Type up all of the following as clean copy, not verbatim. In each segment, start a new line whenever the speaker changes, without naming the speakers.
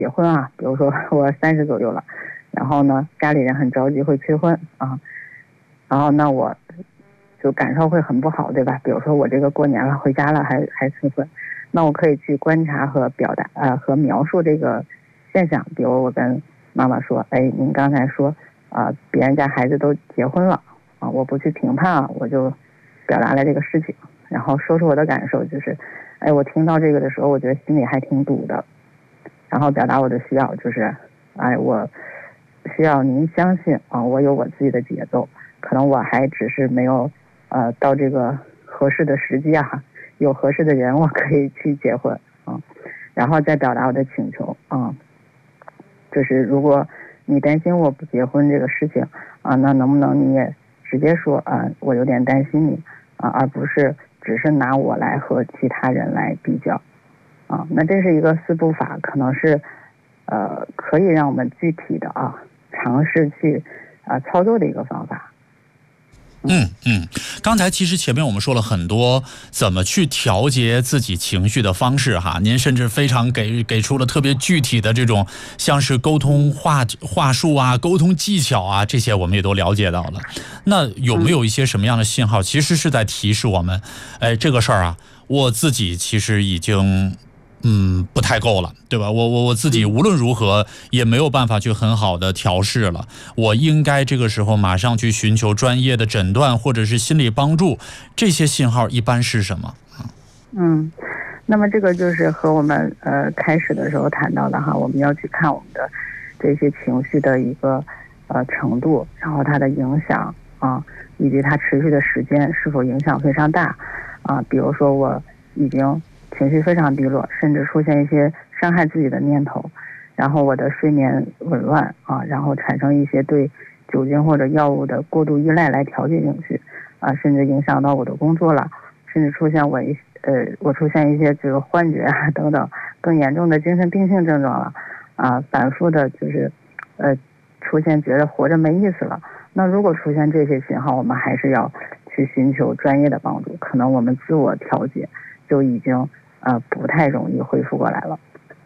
结婚啊，比如说我30左右了，然后呢家里人很着急会催婚啊，然后那我就感受会很不好，对吧？比如说我这个过年了回家了还催婚，那我可以去观察和表达和描述这个现象。比如我跟妈妈说，哎，您刚才说别人家孩子都结婚了啊，我不去评判啊，我就表达了这个事情，然后说出我的感受，就是哎，我听到这个的时候我觉得心里还挺堵的，然后表达我的需要，就是哎，我需要您相信啊，我有我自己的节奏，可能我还只是没有到这个合适的时机啊，有合适的人我可以去结婚啊，然后再表达我的请求啊，就是如果你担心我不结婚这个事情啊，那能不能你也直接说啊，我有点担心你啊，而不是只是拿我来和其他人来比较啊。那这是一个4步法，可能是可以让我们具体的尝试去操作的一个方法。
刚才其实前面我们说了很多怎么去调节自己情绪的方式哈，您甚至非常给出了特别具体的这种像是沟通话术啊、沟通技巧啊，这些我们也都了解到了。那有没有一些什么样的信号，其实是在提示我们，哎，这个事儿啊，我自己其实已经不太够了，对吧？我自己无论如何也没有办法去很好的调试了，我应该这个时候马上去寻求专业的诊断或者是心理帮助，这些信号一般是什么？
那么这个就是和我们开始的时候谈到的哈，我们要去看我们的这些情绪的一个程度，然后它的影响啊，以及它持续的时间是否影响非常大啊。比如说我已经情绪非常低落，甚至出现一些伤害自己的念头，然后我的睡眠紊乱啊，然后产生一些对酒精或者药物的过度依赖来调节情绪啊，甚至影响到我的工作了，甚至出现我出现一些这个幻觉啊等等更严重的精神病性症状了啊，反复的就是出现觉得活着没意思了。那如果出现这些信号，我们还是要去寻求专业的帮助，可能我们自我调节就已经不太容易恢复过来了。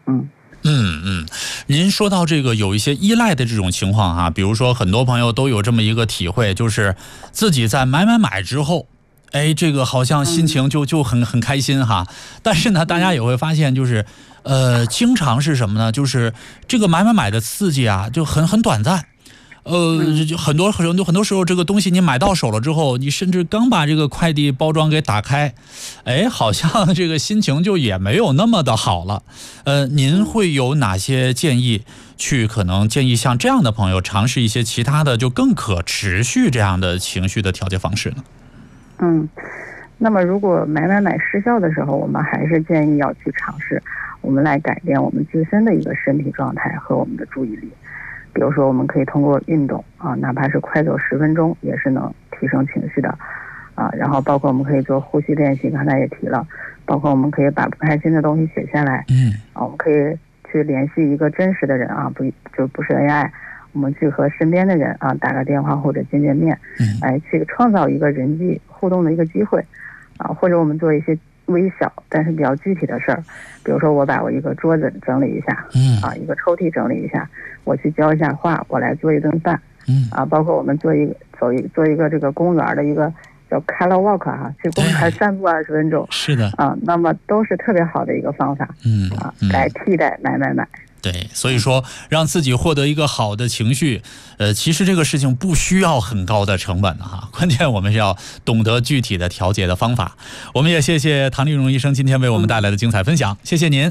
您说到这个有一些依赖的这种情况哈，比如说很多朋友都有这么一个体会，就是自己在买之后，哎，这个好像心情就很开心哈。但是呢，大家也会发现就是经常是什么呢？就是这个买的刺激啊，就很短暂。就很多时候，这个东西你买到手了之后，你甚至刚把这个快递包装给打开，哎，好像这个心情就也没有那么的好了。您会有哪些建议？可能建议像这样的朋友尝试一些其他的就更可持续这样的情绪的调节方式呢？
那么如果买失效的时候，我们还是建议要去尝试，我们来改变我们自身的一个身体状态和我们的注意力。比如说我们可以通过运动啊，哪怕是快走10分钟也是能提升情绪的啊。然后包括我们可以做呼吸练习，刚才也提了，包括我们可以把不开心的东西写下来，我们可以去联系一个真实的人啊，不是 AI， 我们去和身边的人啊打个电话或者见面，来去创造一个人际互动的一个机会啊，或者我们做一些微小但是比较具体的事儿，比如说我把我一个桌子整理一下，一个抽屉整理一下，我去浇一下花，我来做一顿饭，包括我们做一个这个公园的一个叫 color walk 哈，去公园散步20分钟，
是的
那么都是特别好的一个方法，来替代买。
对，所以说让自己获得一个好的情绪，其实这个事情不需要很高的成本的哈，关键我们是要懂得具体的调节的方法。我们也谢谢唐丽蓉医生今天为我们带来的精彩分享，谢谢您。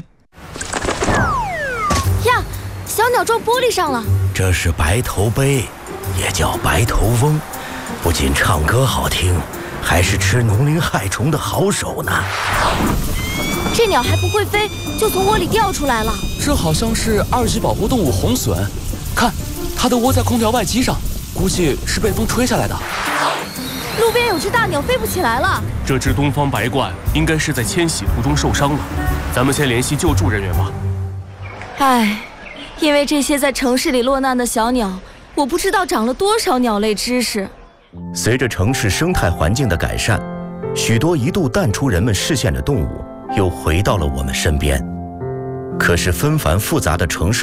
呀，小鸟撞玻璃上了。
这是白头鹎，也叫白头翁，不仅唱歌好听，还是吃农林害虫的好手呢。
这鸟还不会飞，就从窝里掉出来了。
这好像是2级保护动物红隼，看，它的窝在空调外机上，估计是被风吹下来的。
路边有只大鸟飞不起来了。
这只东方白鹳应该是在迁徙途中受伤了，咱们先联系救助人员吧。
唉，因为这些在城市里落难的小鸟，我不知道长了多少鸟类知识。
随着城市生态环境的改善，许多一度淡出人们视线的动物又回到了我们身边。可是纷繁复杂的城市